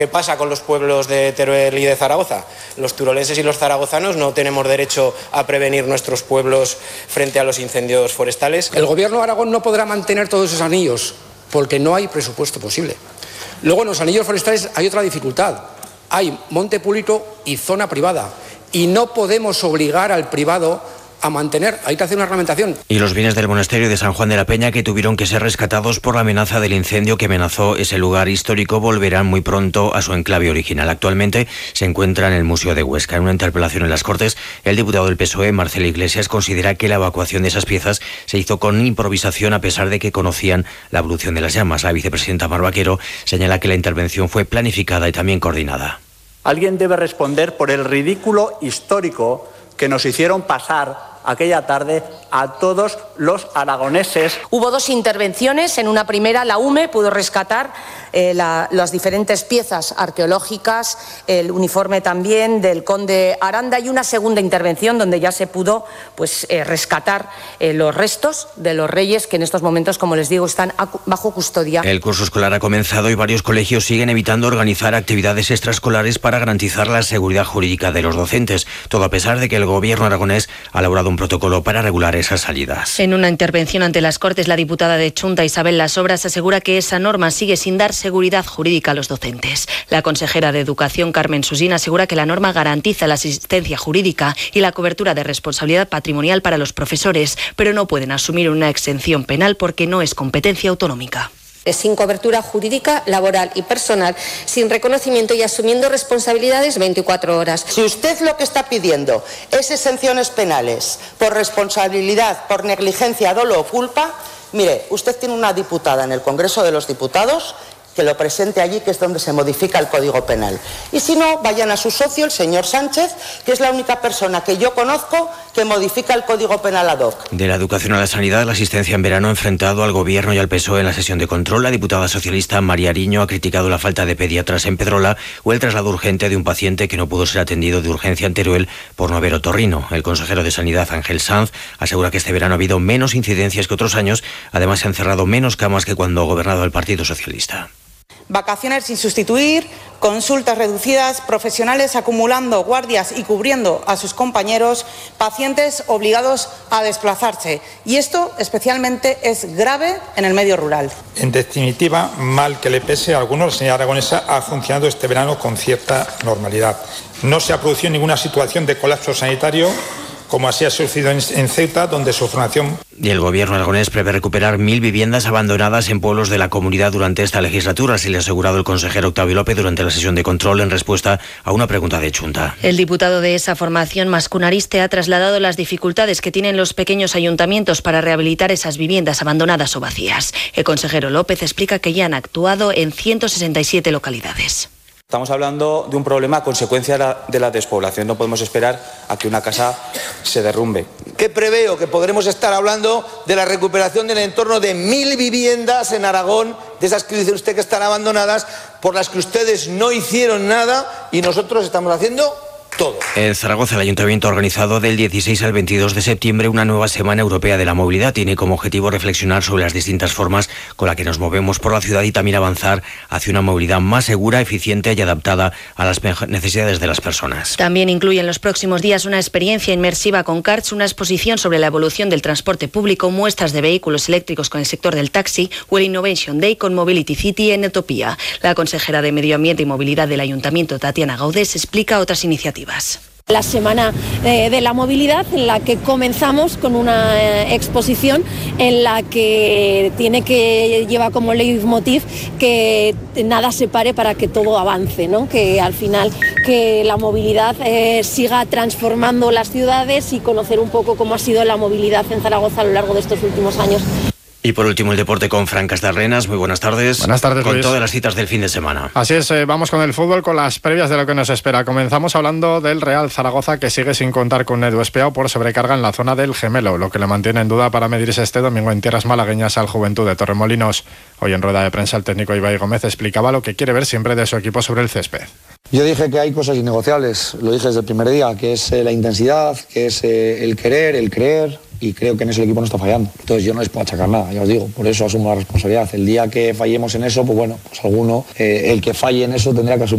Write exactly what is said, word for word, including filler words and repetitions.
¿Qué pasa con los pueblos de Teruel y de Zaragoza? Los turolenses y los zaragozanos no tenemos derecho a prevenir nuestros pueblos frente a los incendios forestales. El Gobierno de Aragón no podrá mantener todos esos anillos porque no hay presupuesto posible. Luego en los anillos forestales hay otra dificultad. Hay monte público y zona privada y no podemos obligar al privado a mantener, hay que hacer una reglamentación. Y los bienes del monasterio de San Juan de la Peña, que tuvieron que ser rescatados por la amenaza del incendio que amenazó ese lugar histórico, volverán muy pronto a su enclave original. Actualmente se encuentra en el Museo de Huesca. En una interpelación en las Cortes, el diputado del P S O E, Marcelo Iglesias, considera que la evacuación de esas piezas se hizo con improvisación a pesar de que conocían la evolución de las llamas. La vicepresidenta Mar Vaquero señala que la intervención fue planificada y también coordinada. Alguien debe responder por el ridículo histórico que nos hicieron pasar aquella tarde a todos los aragoneses. Hubo dos intervenciones. En una primera, la U M E pudo rescatar eh, la, las diferentes piezas arqueológicas, el uniforme también del conde Aranda, y una segunda intervención donde ya se pudo pues, eh, rescatar eh, los restos de los reyes que en estos momentos, como les digo, están bajo custodia. El curso escolar ha comenzado y varios colegios siguen evitando organizar actividades extraescolares para garantizar la seguridad jurídica de los docentes, todo a pesar de que el Gobierno aragonés ha elaborado un protocolo para regular esas salidas. En una intervención ante las Cortes, la diputada de Chunta, Isabel Lasobras, asegura que esa norma sigue sin dar seguridad jurídica a los docentes. La consejera de Educación, Carmen Susín, asegura que la norma garantiza la asistencia jurídica y la cobertura de responsabilidad patrimonial para los profesores, pero no pueden asumir una exención penal porque no es competencia autonómica. Sin cobertura jurídica, laboral y personal, sin reconocimiento y asumiendo responsabilidades veinticuatro horas. Si usted lo que está pidiendo es exenciones penales por responsabilidad, por negligencia, dolo o culpa, mire, usted tiene una diputada en el Congreso de los Diputados que lo presente allí, que es donde se modifica el Código Penal. Y si no, vayan a su socio, el señor Sánchez, que es la única persona que yo conozco que modifica el Código Penal ad hoc. De la educación a la sanidad, la asistencia en verano ha enfrentado al Gobierno y al P S O E en la sesión de control. La diputada socialista María Ariño ha criticado la falta de pediatras en Pedrola o el traslado urgente de un paciente que no pudo ser atendido de urgencia en Teruel por no haber otorrino. El consejero de Sanidad, Ángel Sanz, asegura que este verano ha habido menos incidencias que otros años. Además, se han cerrado menos camas que cuando ha gobernado el Partido Socialista. Vacaciones sin sustituir, consultas reducidas, profesionales acumulando guardias y cubriendo a sus compañeros, pacientes obligados a desplazarse. Y esto especialmente es grave en el medio rural. En definitiva, mal que le pese a algunos, la señora aragonesa ha funcionado este verano con cierta normalidad. No se ha producido ninguna situación de colapso sanitario, como así ha sucedido en Ceuta, donde su formación... Y el Gobierno aragonés prevé recuperar mil viviendas abandonadas en pueblos de la comunidad durante esta legislatura, se le ha asegurado el consejero Octavio López durante la sesión de control en respuesta a una pregunta de Chunta. El diputado de esa formación, Mascunariste, ha trasladado las dificultades que tienen los pequeños ayuntamientos para rehabilitar esas viviendas abandonadas o vacías. El consejero López explica que ya han actuado en ciento sesenta y siete localidades. Estamos hablando de un problema a consecuencia de la, de la despoblación. No podemos esperar a que una casa se derrumbe. ¿Qué preveo? Que podremos estar hablando de la recuperación del entorno de mil viviendas en Aragón, de esas que dice usted que están abandonadas, por las que ustedes no hicieron nada y nosotros estamos haciendo todo. En Zaragoza, el Ayuntamiento ha organizado del dieciséis al veintidós de septiembre una nueva Semana Europea de la Movilidad. Tiene como objetivo reflexionar sobre las distintas formas con las que nos movemos por la ciudad y también avanzar hacia una movilidad más segura, eficiente y adaptada a las necesidades de las personas. También incluye en los próximos días una experiencia inmersiva con karts, una exposición sobre la evolución del transporte público, muestras de vehículos eléctricos con el sector del taxi o el Innovation Day con Mobility City en Etopía. La consejera de Medio Ambiente y Movilidad del Ayuntamiento, Tatiana Gaudés, explica otras iniciativas. La Semana eh, de la Movilidad, en la que comenzamos con una eh, exposición en la que tiene que lleva como leitmotiv que nada se pare para que todo avance, ¿no? Que al final que la movilidad eh, siga transformando las ciudades y conocer un poco cómo ha sido la movilidad en Zaragoza a lo largo de estos últimos años. Y por último el deporte con Fran Castarrenas. Muy buenas tardes. Buenas tardes, Con Luis. todas las citas del fin de semana. Así es, eh, vamos con el fútbol, con las previas de lo que nos espera. Comenzamos hablando del Real Zaragoza, que sigue sin contar con Edu Espiao por sobrecarga en la zona del Gemelo, lo que le mantiene en duda para medirse este domingo en tierras malagueñas al Juventud de Torremolinos. Hoy en rueda de prensa el técnico Ibai Gómez explicaba lo que quiere ver siempre de su equipo sobre el césped. Yo dije que hay cosas innegociables, lo dije desde el primer día, que es eh, la intensidad, que es eh, el querer, el creer, y creo que en eso el equipo no está fallando. Entonces yo no les puedo achacar nada, ya os digo, por eso asumo la responsabilidad. El día que fallemos en eso, pues bueno, pues alguno, eh, el que falle en eso tendrá que asumir